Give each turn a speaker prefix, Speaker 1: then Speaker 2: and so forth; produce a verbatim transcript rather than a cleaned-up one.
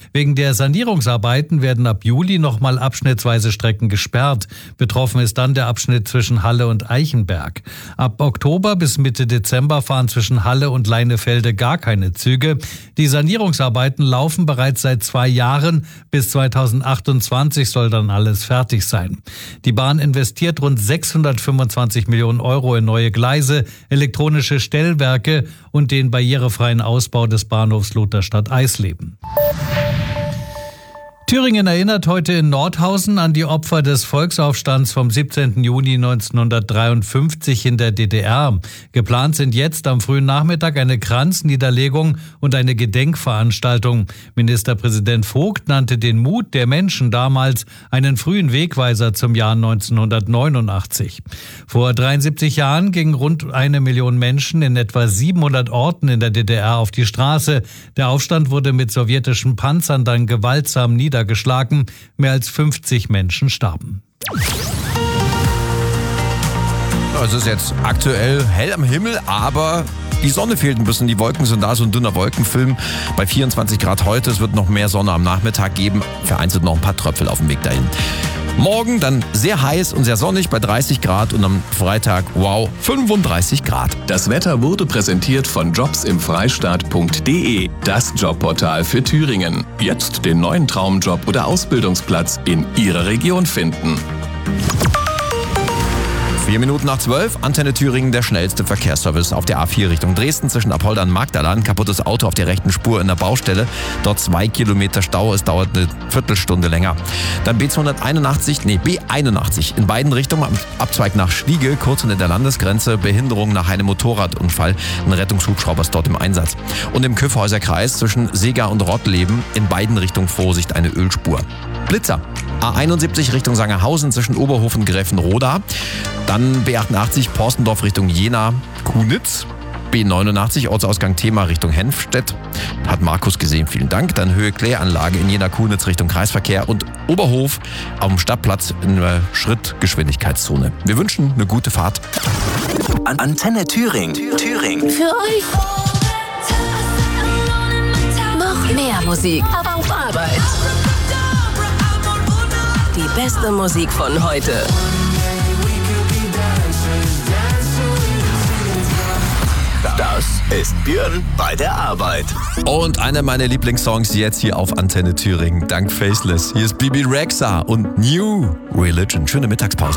Speaker 1: Wegen der Sanierungsarbeiten werden ab Juli nochmal abschnittsweise Strecken gesperrt. Betroffen ist dann der Abschnitt zwischen Halle und Eichenberg. Ab Oktober bis Mitte Dezember fahren zwischen Halle und Leinefelde gar keine Züge. Die Sanierungsarbeiten laufen bereits seit zwei Jahren. Bis zweitausendachtundzwanzig soll dann alles fertig sein. Die Bahn investiert rund sechshundertfünfundzwanzig Millionen Euro in neue Gleise, elektronische Stellwerke und den barrierefreien Ausbau des Bahnhofs Lutherstadt-Eisleben. Thüringen erinnert heute in Nordhausen an die Opfer des Volksaufstands vom siebzehnten Juni neunzehnhundertdreiundfünfzig in der D D R. Geplant sind jetzt am frühen Nachmittag eine Kranzniederlegung und eine Gedenkveranstaltung. Ministerpräsident Vogt nannte den Mut der Menschen damals einen frühen Wegweiser zum Jahr neunzehnhundertneunundachtzig. Vor dreiundsiebzig Jahren gingen rund eine Million Menschen in etwa siebenhundert Orten in der D D R auf die Straße. Der Aufstand wurde mit sowjetischen Panzern dann gewaltsam niedergeschlagen. geschlagen. Mehr als fünfzig Menschen starben.
Speaker 2: Es ist jetzt aktuell hell am Himmel, aber die Sonne fehlt ein bisschen. Die Wolken sind da, so ein dünner Wolkenfilm. Bei vierundzwanzig Grad heute. Es wird noch mehr Sonne am Nachmittag geben. Vereinzelt noch ein paar Tröpfel auf dem Weg dahin. Morgen dann sehr heiß und sehr sonnig bei dreißig Grad und am Freitag, wow, fünfunddreißig Grad.
Speaker 3: Das Wetter wurde präsentiert von jobs im freistaat punkt de, das Jobportal für Thüringen. Jetzt den neuen Traumjob oder Ausbildungsplatz in Ihrer Region finden.
Speaker 2: Vier Minuten nach zwölf, Antenne Thüringen, der schnellste Verkehrsservice auf der A vier Richtung Dresden zwischen Apolda und Magdaland. Kaputtes Auto auf der rechten Spur in der Baustelle. Dort zwei Kilometer Stau, es dauert eine Viertelstunde länger. Dann B zweihunderteinundachtzig, nee, B einundachtzig in beiden Richtungen, am Abzweig nach Schliege, kurz unter der Landesgrenze, Behinderung nach einem Motorradunfall. Ein Rettungshubschrauber ist dort im Einsatz. Und im Kyffhäuser Kreis zwischen Sega und Rottleben in beiden Richtungen Vorsicht, eine Ölspur. Blitzer, A einundsiebzig Richtung Sangerhausen zwischen Oberhof und Gräfenroda. Dann B achtundachtzig Porstendorf Richtung Jena, Kunitz. B neunundachtzig Ortsausgang Thema Richtung Henfstedt. Hat Markus gesehen, vielen Dank. Dann Höhe Kläranlage in Jena-Kunitz Richtung Kreisverkehr und Oberhof auf dem Stadtplatz in der Schrittgeschwindigkeitszone. Wir wünschen eine gute Fahrt.
Speaker 4: Antenne Thüringen. Thüringen.
Speaker 5: Für euch. Noch mehr Musik, aber auf Arbeit. Die beste Musik von heute.
Speaker 4: Das ist Björn bei der Arbeit.
Speaker 2: Und einer meiner Lieblingssongs jetzt hier auf Antenne Thüringen. Dank Faceless. Hier ist Bibi Rexha und New Religion. Schöne Mittagspause.